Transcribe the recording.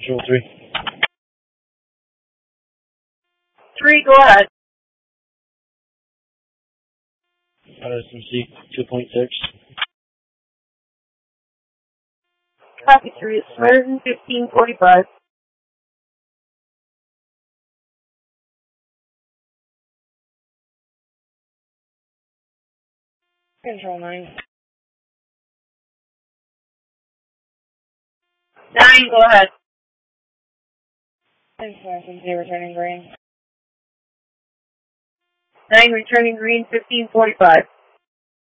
Control 3. 3, go ahead. RSMC 2.6. Copy 3, it's Samaritan 1545. Control 9. 9, go ahead. SMC returning green. 9, returning green 1545.